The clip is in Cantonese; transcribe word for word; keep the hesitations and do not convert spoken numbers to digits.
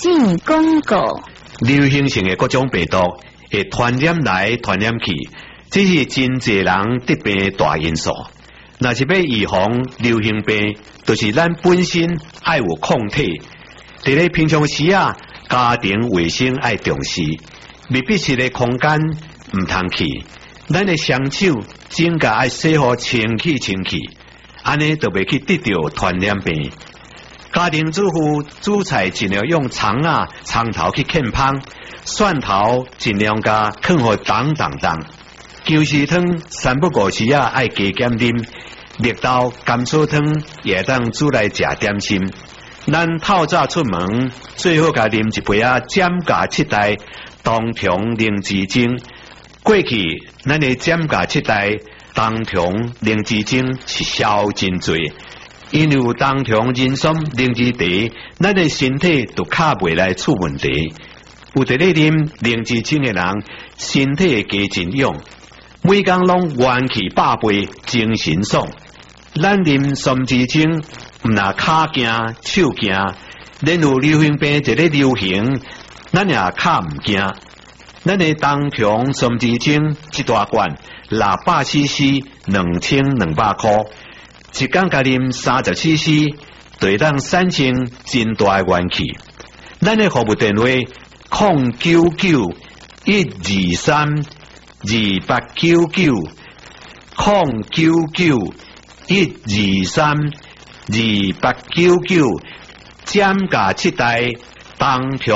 进广告。 流行性的各种病毒会传染来传染去，这是真济人得病的大因素。若是要预防流行病，就是咱本身爱有抗体。伫咧平常时啊，家庭卫生爱重视，密闭式的空间唔通去。咱的双手、指甲爱洗好清气清气，安尼就袂去得到传染病。家庭主妇煮菜尽量用葱啊、葱头去啃芳，蒜头尽量加啃好当当当。姜丝汤三不五时啊爱加减啉，绿豆甘草汤也当煮来食点心。咱透早出门最好加啉一杯啊减价七代冬虫灵芝精。过去咱的减价七代冬虫灵芝精是销真多。因为有冬虫人参灵芝茶，咱的身体就卡袂来出问题。有伫咧啉灵芝精的人，身体会加真勇，每工拢元气百倍，精神爽。咱啉参芝精，毋若骹惊、手惊，连有流行病一咧流行，咱也卡毋惊。咱的冬虫参芝精一大罐六百 C C， 两千两百块。一工加啉三十 C C， 对当产生真大的元气。咱的服务电话：零九九一二三二八九九，零九九一二三二八九九，减价七代冬虫。